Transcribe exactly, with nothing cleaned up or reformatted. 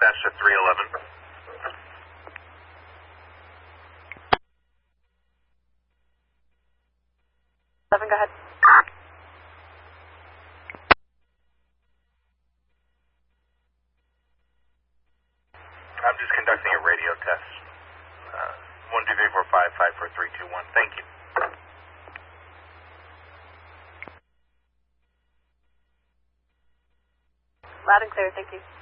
dispatch to three eleven. eleven, go ahead. I'm just conducting a radio test. Uh, one two three four five five four three two one. Thank you. Loud and clear, thank you.